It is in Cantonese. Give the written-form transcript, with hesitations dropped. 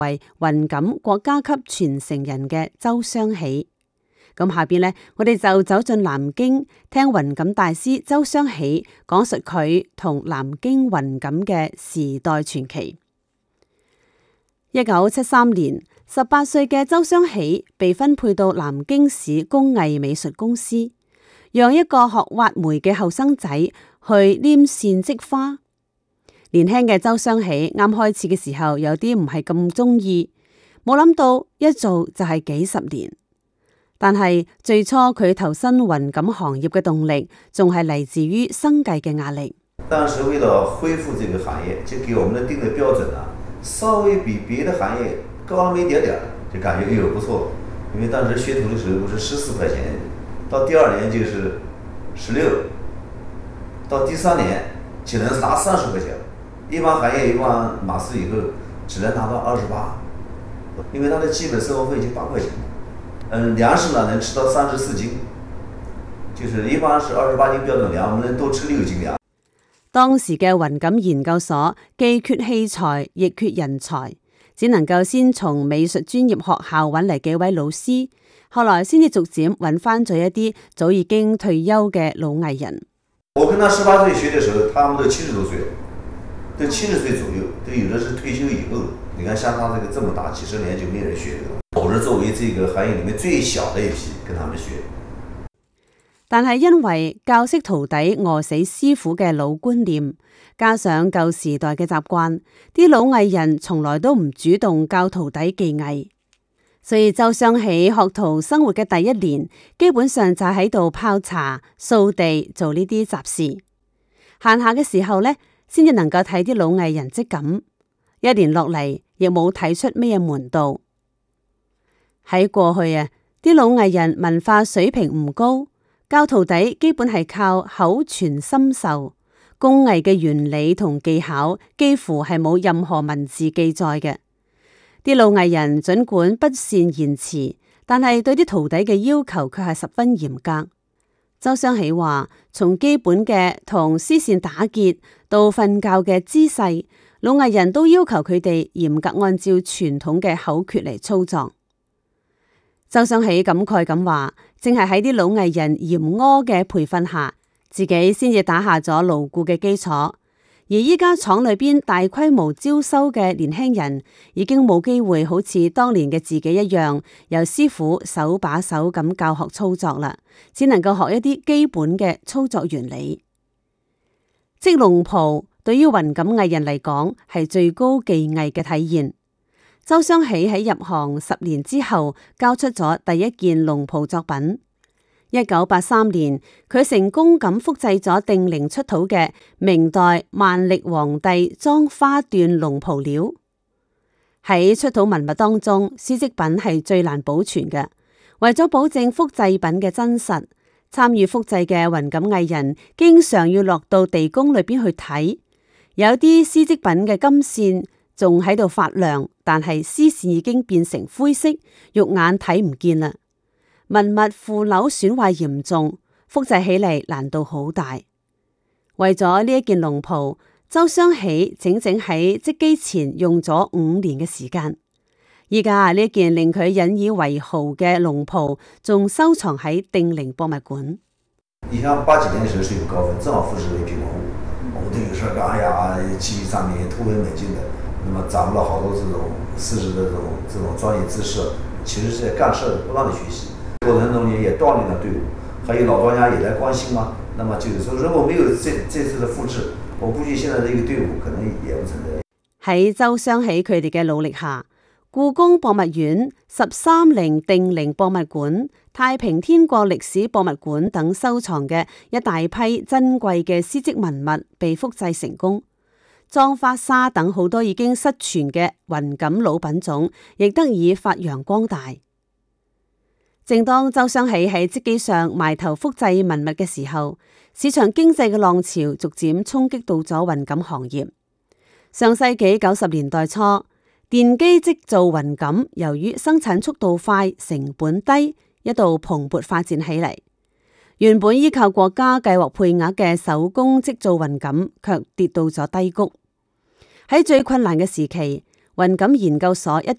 為雲錦國家級傳承人嘅周雙喜。咁下邊呢，我哋就走進南京，聽雲錦大師周雙喜講述佢同南京雲錦嘅時代傳奇。1973年，18歲嘅周雙喜被分配到南京市工藝美術公司，讓一個學挖煤嘅後生仔去黏線織花。年輕嘅周雙喜啱開始嘅時候有啲唔係咁中意，冇諗到一做就係幾十年。但係最初佢投身雲錦行業嘅動力，仲係嚟自於生計嘅壓力。 當時為了恢復這個行業，就給我們的定的標準啊，稍微比別的行業高那麼一點點，就感覺不錯。因為當時學徒的時候不是14塊錢，到第2年就是16，到第3年只能拿30塊錢。一般行業一般馬試以後只能拿到28，因為他的基本生活費就8塊錢。糧食呢能吃到34斤，就是一般是28斤標準糧，我們能多吃6斤糧。 當時嘅雲錦研究所既缺器材，亦缺人才，只能夠先從美術專業學校揾嚟幾位老師，後來先至逐漸揾翻咗一啲早已經退休嘅老藝人。 我跟他18歲學嘅時候，他們都70多歲，都70歲左右，都有的是退休以後。你看像他這麼大，幾十年就沒人學。我是作為這個行業裡面最小的一批，跟他們學。 但係因為教識徒弟餓死師傅嘅老觀念，加上舊時代嘅習慣，啲老藝人從來都唔主動教徒弟技藝，所以周雙喜學徒生活嘅第1年，基本上就喺度泡茶、掃地做呢啲雜事。閒下嘅時候呢，先至能夠睇啲老藝人織錦。1年落嚟，亦冇睇出咩門道。喺過去啊，啲老藝人文化水平唔高，教徒弟基本係靠口傳心授，工藝嘅原理同技巧幾乎係冇任何文字記載嘅。啲老藝人盡管不善言辭，但係對啲徒弟嘅要求卻係十分嚴格。周雙喜話，從基本嘅同絲線打結到瞓覺嘅姿勢，老藝人都要求佢哋嚴格按照傳統嘅口訣嚟操作。周雙喜感慨咁話，正係喺啲老藝人嚴苛嘅培訓下，自己先至打下咗牢固嘅基礎。而依家廠裏邊大規模招收嘅年輕人，已經冇機會好似當年嘅自己一樣，由師傅手把手咁教學操作啦，只能夠學一啲基本嘅操作原理。織龍袍對於雲錦藝人嚟講，係最高技藝嘅體現。周雙喜喺入行10年之後，交出咗第1件龍袍作品。1983年，佢成功咁複製咗定陵出土嘅明代萬曆皇帝裝花緞龍袍料。喺出土文物當中，絲織品係最難保存嘅。為咗保證複製品嘅真實，參與複製嘅雲錦藝人經常要落到地宮裏邊去睇，有啲絲織品嘅金線仲喺度發亮，但係絲線已經變成灰色，肉眼睇唔見啦。文物腐朽損壞嚴重，複製起嚟難度好大。為咗呢一件龍袍，周雙喜整整喺織機前用咗5年嘅時間。依家呢件令佢引以為豪嘅龍袍，仲收藏喺定陵博物館。 你像80年嘅時候是有高分，正好複製了一批文物，我們對有時候哎呀，技藝上面突飛猛進的，那麼掌握了好多這種絲織的這種專業知識，其實是在幹事不斷的學習。過程中也鍛鍊了隊伍，還有老專家也來關心嘛。那麼就是說，如果沒有這次的複製，我估計現在這個隊伍可能也不存在。喺周雙喜佢哋嘅努力下，故宮博物院、13陵定陵博物館、太平天國歷史博物館等收藏嘅一大批珍貴嘅絲織文物被複製成功，裝花紗等好多已經失傳嘅雲錦老品種，亦得以發揚光大。正當周雙喜喺織機上埋頭複製文物嘅時候，市場經濟嘅浪潮逐漸衝擊到咗雲錦行業。上世紀90年代初，電機織造雲錦由於生產速度快、成本低，一度蓬勃發展起嚟。原本依靠國家計劃配額嘅手工織造雲錦，卻跌到咗低谷。喺最困難嘅時期，雲錦研究所一